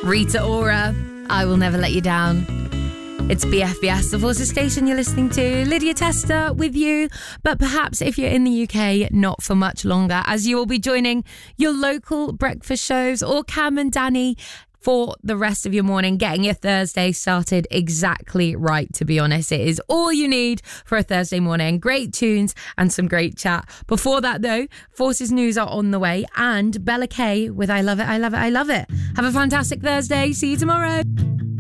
Rita Ora, I Will Never Let You Down. It's BFBS, the Forces station you're listening to. Lydia Tester with you. But perhaps if you're in the UK, not for much longer, as you will be joining your local breakfast shows or Cam and Danny for the rest of your morning, getting your Thursday started exactly right, to be honest. It is all you need for a Thursday morning. Great tunes and some great chat. Before that, though, Forces News are on the way and Bella Kay with I Love It, I Love It, I Love It. Have a fantastic Thursday. See you tomorrow.